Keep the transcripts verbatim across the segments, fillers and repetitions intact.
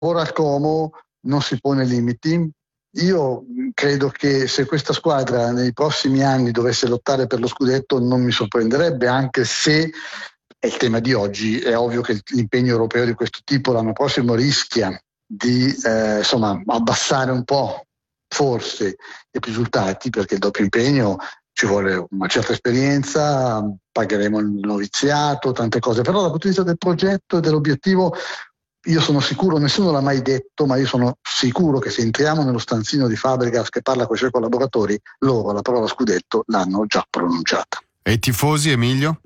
ora al Como non si pone limiti. Io credo che se questa squadra nei prossimi anni dovesse lottare per lo scudetto non mi sorprenderebbe, anche se è il tema di oggi. È ovvio che l'impegno europeo di questo tipo l'anno prossimo rischia di eh, insomma abbassare un po' forse i risultati, perché il doppio impegno ci vuole una certa esperienza, pagheremo il noviziato, tante cose, però dal punto di vista del progetto e dell'obiettivo io sono sicuro, nessuno l'ha mai detto, ma io sono sicuro che se entriamo nello stanzino di Fabregas che parla con i suoi collaboratori, loro la parola scudetto l'hanno già pronunciata. E i tifosi, Emilio?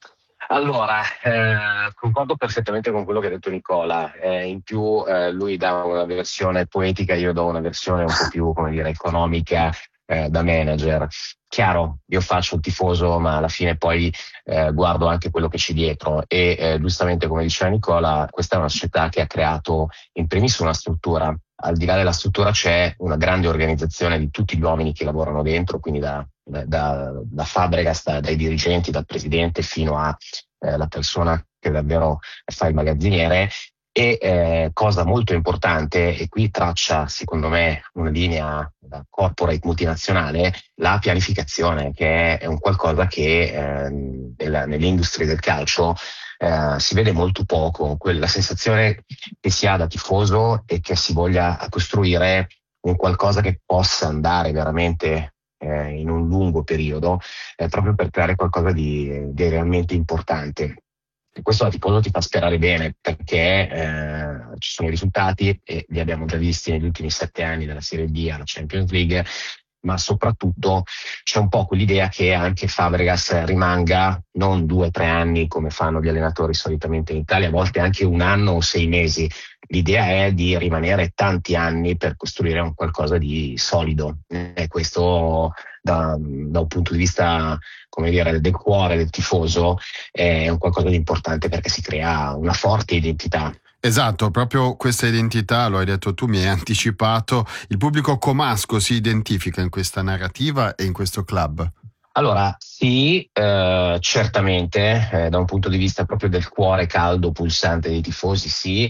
Allora, eh, concordo perfettamente con quello che ha detto Nicola. Eh, in più eh, lui dà una versione poetica, io do una versione un po' più, come dire, economica, eh, da manager. Chiaro, io faccio il tifoso, ma alla fine poi eh, guardo anche quello che c'è dietro e eh, giustamente, come diceva Nicola, questa è una società che ha creato in primis una struttura. Al di là della struttura c'è una grande organizzazione di tutti gli uomini che lavorano dentro, quindi da, da, da Fabregas, da, dai dirigenti, dal presidente fino a eh, la persona che davvero fa il magazziniere. E eh, cosa molto importante, e qui traccia secondo me una linea da corporate multinazionale, la pianificazione, che è un qualcosa che eh, nella, nell'industria del calcio eh, si vede molto poco. Quella sensazione che si ha da tifoso è che si voglia costruire un qualcosa che possa andare veramente eh, in un lungo periodo, eh, proprio per creare qualcosa di, di realmente importante. E questo da tifoso ti fa sperare bene, perché eh, ci sono i risultati e li abbiamo già visti negli ultimi sette anni dalla Serie B alla Champions League, ma soprattutto c'è un po' quell'idea che anche Fabregas rimanga non due o tre anni come fanno gli allenatori solitamente in Italia, a volte anche un anno o sei mesi. L'idea è di rimanere tanti anni per costruire un qualcosa di solido, e questo da, da un punto di vista, come dire, del cuore del tifoso è un qualcosa di importante, perché si crea una forte identità. Esatto, proprio questa identità, lo hai detto tu, mi hai anticipato, il pubblico comasco si identifica in questa narrativa e in questo club? Allora, sì, eh, certamente, eh, da un punto di vista proprio del cuore caldo, pulsante dei tifosi, sì,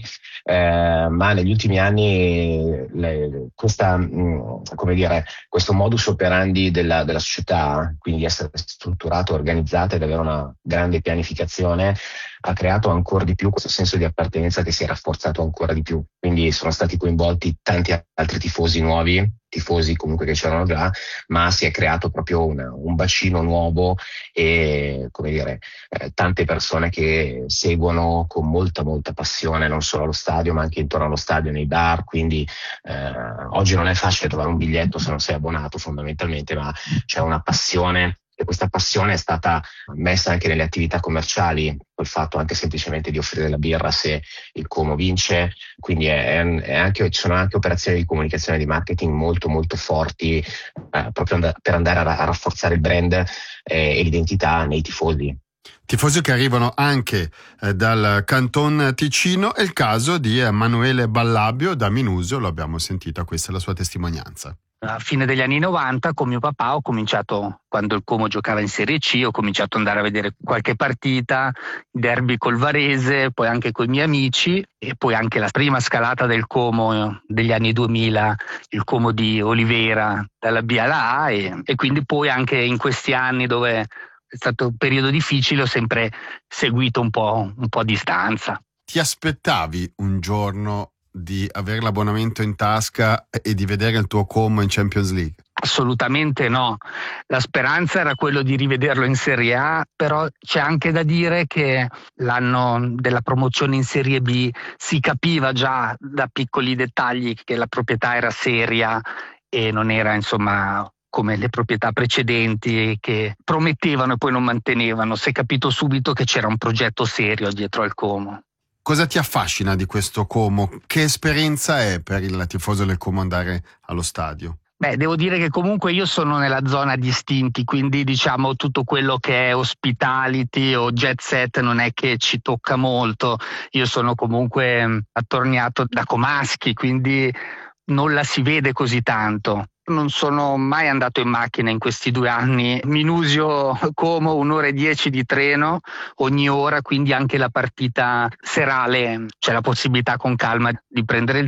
eh, ma negli ultimi anni le, questa, mh, come dire, questo modus operandi della, della società, quindi essere strutturato, organizzata ed avere una grande pianificazione, ha creato ancora di più questo senso di appartenenza che si è rafforzato ancora di più. Quindi sono stati coinvolti tanti altri tifosi nuovi, tifosi comunque che c'erano già, ma si è creato proprio una, un bacino nuovo e, come dire, eh, tante persone che seguono con molta molta passione non solo allo stadio ma anche intorno allo stadio, nei bar. Quindi eh, oggi non è facile trovare un biglietto se non sei abbonato fondamentalmente, ma c'è una passione. E questa passione è stata messa anche nelle attività commerciali, col fatto anche semplicemente di offrire la birra se il Como vince. Quindi è, è anche, ci sono anche operazioni di comunicazione e di marketing molto molto forti, eh, proprio and- per andare a, a rafforzare il brand eh, e l'identità nei tifosi. Tifosi che arrivano anche eh, dal Canton Ticino. È il caso di Emanuele Ballabio da Minusio, lo abbiamo sentito, questa è la sua testimonianza. A fine degli anni novanta con mio papà ho cominciato, quando il Como giocava in Serie C, ho cominciato ad andare a vedere qualche partita, derby col Varese, poi anche con i miei amici, e poi anche la prima scalata del Como degli anni duemila, il Como di Olivera dalla B alla A, e, e quindi poi anche in questi anni dove è stato un periodo difficile ho sempre seguito un po', un po' a distanza. Ti aspettavi un giorno di avere l'abbonamento in tasca e di vedere il tuo Como in Champions League? Assolutamente no. La speranza era quello di rivederlo in Serie A, però c'è anche da dire che l'anno della promozione in Serie B si capiva già da piccoli dettagli che la proprietà era seria e non era, insomma, come le proprietà precedenti che promettevano e poi non mantenevano. Si è capito subito che c'era un progetto serio dietro al Como. Cosa ti affascina di questo Como? Che esperienza è per il tifoso del Como andare allo stadio? Beh, devo dire che comunque io sono nella zona distinti, quindi diciamo tutto quello che è hospitality o jet set non è che ci tocca molto. Io sono comunque attorniato da comaschi, quindi non la si vede così tanto. Non sono mai andato in macchina in questi due anni. Minusio Como un'ora e dieci di treno ogni ora, quindi anche la partita serale c'è la possibilità con calma di prendere il